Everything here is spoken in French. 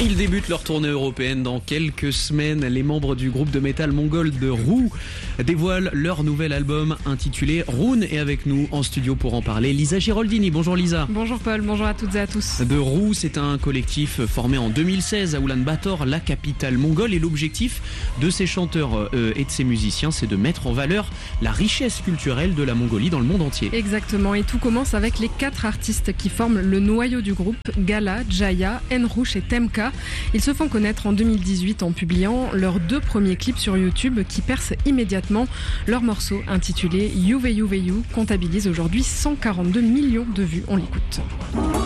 Ils débutent leur tournée européenne dans quelques semaines. Les membres du groupe de métal mongol de Roux dévoilent leur nouvel album intitulé Rune. Et avec nous en studio pour en parler, Lisa Giraldini. Bonjour Lisa. Bonjour Paul, bonjour à toutes et à tous. De Roux, c'est un collectif formé en 2016 à Oulan-Bator, la capitale mongole. Et l'objectif de ces chanteurs et de ces musiciens, c'est de mettre en valeur la richesse culturelle de la Mongolie dans le monde entier. Exactement, et tout commence avec les 4 artistes qui forment le noyau du groupe, Gala, Jaya, Enrouch et Temka. Ils se font connaître en 2018 en publiant leurs 2 premiers clips sur YouTube qui percent immédiatement. Leur morceau intitulé You Veyu Veyu comptabilise aujourd'hui 142 millions de vues. On l'écoute.